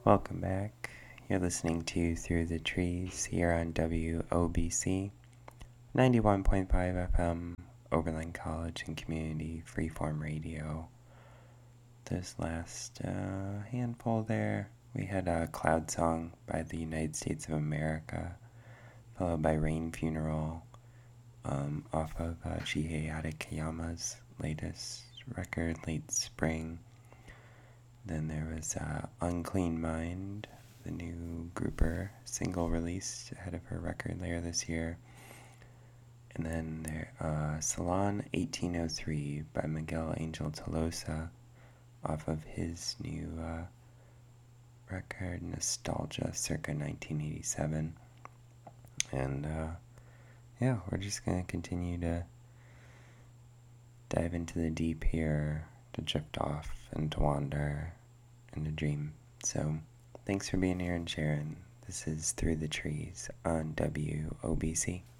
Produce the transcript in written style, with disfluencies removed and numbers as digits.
Welcome back. You're listening to Through the Trees here on WOBC 91.5 FM, Overland College and Community Freeform Radio. This last handful there, we had a Cloud Song by the United States of America, followed by Rain Funeral off of Chihei Adekayama's latest record, Late Spring. Then there was Unclean Mind, the new grouper single released ahead of her record later this year. And then there Salon 1803 by Miguel Angel Tolosa off of his new record Nostalgia circa 1987. And we're just going to continue to dive into the deep here, to drift off and to wander and to dream. So thanks for being here and sharing. This is Through the Trees on WOBC.